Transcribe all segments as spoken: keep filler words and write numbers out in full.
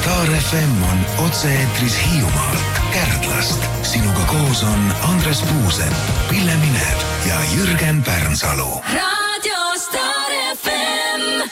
Star F M on otse-eetris Hiiumaalt, Kärdlast. Sinuga koos on Andres Puusepp, Pille Minev ja Jürgen Pärnsalu. Radio Star F M.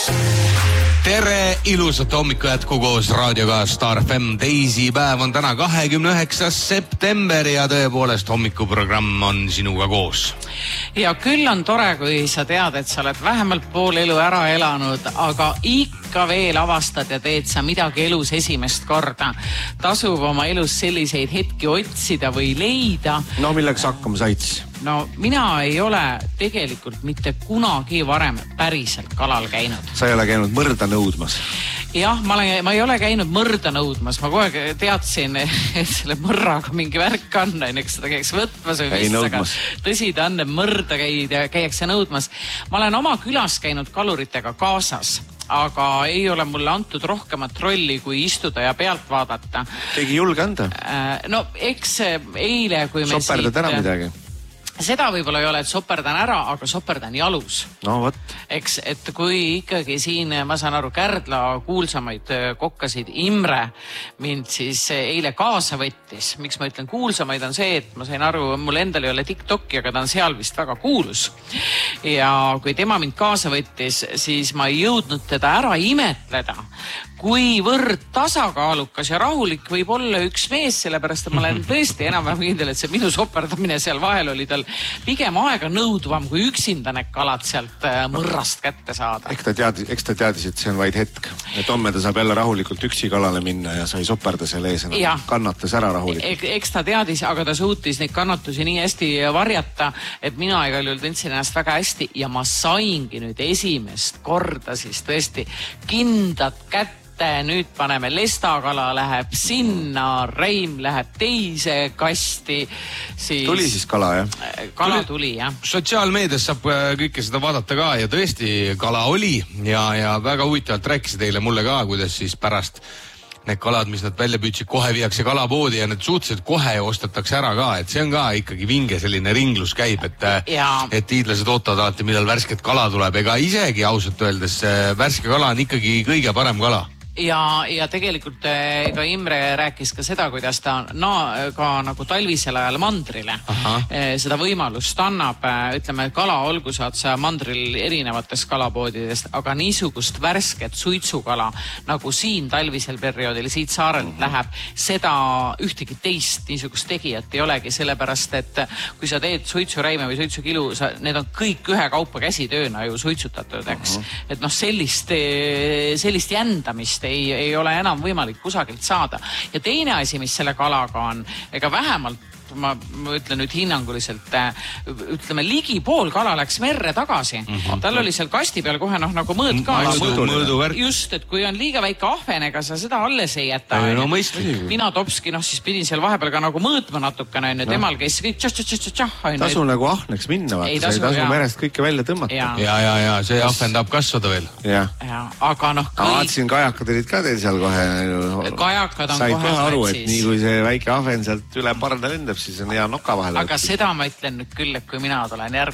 Tere, ilusat hommiku jätku koos raadioga Star F M. Teisipäev on täna kahekümne üheksas september ja tõepoolest hommikuprogramm on sinuga koos. Ja küll on tore, kui sa tead, et sa oled vähemalt pool elu ära elanud, aga ikka veel avastad ja teed sa midagi elus esimest korda. Tasub oma elus selliseid hetki otsida või leida. No milleks hakkama said? No mina ei ole tegelikult mitte kunagi varem päriselt kalal käinud. Sa ei ole käinud mõrda nõudmas? Jah, ma, olen, ma ei ole käinud mõrda nõudmas. Ma kogu aeg teadsin, et selle mõrraga mingi värk on, eks seda käiks võtmas või mis, aga tõsi ta on, mõrda käid ja käiakse nõudmas. Ma olen oma külas käinud kaluritega kaasas, aga ei ole mulle antud rohkemat rolli, kui istuda ja pealt vaadata. Keegi julge anda? No eks eile, kui me Soperdad siit... ära midagi? Seda võib-olla ei ole, et soperdan ära, aga soperdan jalus. No võt. Eks, et kui ikkagi siin, ma saan aru, Kärdla kuulsamaid kokkasid Imre mind siis eile kaasa võttis. Miks ma ütlen kuulsamaid on see, et ma sain aru, mul endal ei ole TikToki, aga ta on seal vist väga kuulus. Ja kui tema mind kaasa võttis, siis ma ei jõudnud teda ära imetleda, kuivõrd tasakaalukas ja rahulik võib olla üks mees, sellepärast et ma olen tõesti enam-vähem kindel, et see minu soperdamine seal vahel oli tal pigem aega nõudvam, kui üksinda need kalad sealt mõrrast kätte saada. Eks ta teadis, eks ta teadis, et see on vaid hetk. Et homme ta saab jälle rahulikult üksi kalale minna ja sa ei soperda selle ees enam. Kannatas ära rahulikult. Eks ta teadis, aga ta suutis neid kannatusi nii hästi varjata, et mina igal juhul tundsin ennast väga hästi ja ma saingi nüüd esimest korda siis tõesti kindlat kätte. Nüüd paneme lestakala, läheb sinna, Reim läheb teise kasti. Siis... Tuli siis kala, jah? Kala tuli, jah. Sotsiaalmeedias saab kõike seda vaadata ka ja tõesti kala oli ja, ja väga huvitavalt rääkisid eile mulle ka, kuidas siis pärast need kalad, mis nad välja püütsid, kohe viiakse kalapoodi ja need suhteliselt kohe ostatakse ära ka, et see on ka ikkagi vinge selline ringlus käib, et, et hiidlased ootavad alati, millal värsket kala tuleb, ega isegi ausalt öeldes värske kala on ikkagi kõige parem kala. Ja, ja tegelikult ega Imre rääkis ka seda, kuidas ta na, ka nagu talvisel ajal mandrile Aha. seda võimalust annab. Ütleme, kala olgu saad sa mandril erinevatest kalapoodidest, aga niisugust värsket suitsukala, nagu siin talvisel perioodil siit saarelt mm-hmm. läheb, seda ühtegi teist niisugust tegijat ei olegi, sellepärast, et kui sa teed suitsuräime või suitsukilu, sa, need on kõik ühe kaupa käsitööna ju suitsutatud, eks. Mm-hmm. Et noh, sellist, sellist jändamist Ei, ei ole enam võimalik kusagilt saada. Ja teine asi, mis selle kalaga on, ega vähemalt ma, ma ütlen nüüd hinnanguliselt, ütleme, ligi pool kala läks merre tagasi. Mm-hmm. Tal oli seal kasti peal kohe noh, nagu mõõd ka. Mõõdu just, et kui on liiga väike ahven, ega sa seda alles ei jäta. No, mõistlik. Mina Topski, noh siis pidin seal vahepeal ka nagu mõõtma natukene, no. Temal käis kõik tšah-tšah-tšah-tšah. Tasu nagu ahneks minna, vaata, sa ei tasu jah. Merest kõike välja tõmmata. Ja, ja, ja, ja see ahven tahab kasvada veel. Ja. Ja, aga noh kõik... Vaatsin, kajakad olid ka teil seal kohe. Kajakad on Said kohe aru, et nii kui see väike ahven sealt üle parda lendab, siis on hea noka vahel. Aga võttis. Seda ma ütlen nüüd küll, et kui mina tulen järgmine